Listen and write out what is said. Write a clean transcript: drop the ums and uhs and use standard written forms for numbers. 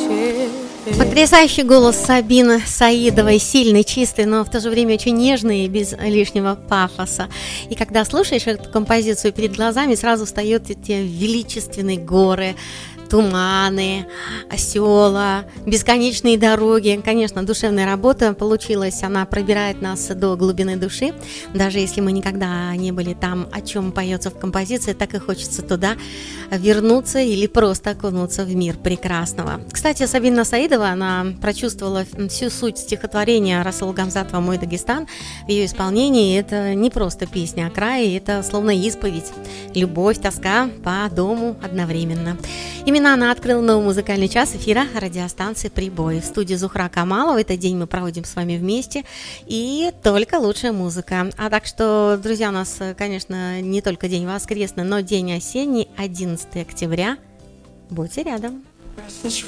Потрясающий голос Сабины Саидовой, сильный, чистый, но в то же время очень нежный и без лишнего пафоса. И когда слушаешь эту композицию, перед глазами сразу встают эти величественные горы, туманы, села, бесконечные дороги. Конечно, душевная работа получилась, она пробирает нас до глубины души. Даже если мы никогда не были там, о чем поется в композиции, так и хочется туда вернуться или просто окунуться в мир прекрасного. Кстати, Сабина Саидова, она прочувствовала всю суть стихотворения Расула Гамзатова «Мой Дагестан» в ее исполнении. Это не просто песня о крае, это словно исповедь, любовь, тоска по дому одновременно. Именно она открыла новый музыкальный час эфира радиостанции «Прибой». В студии Зухра Камалова. Этот день мы проводим с вами вместе. И только лучшая музыка. А так что, друзья, у нас, конечно, не только день воскресный, но день осенний, 11 октября. Будьте рядом.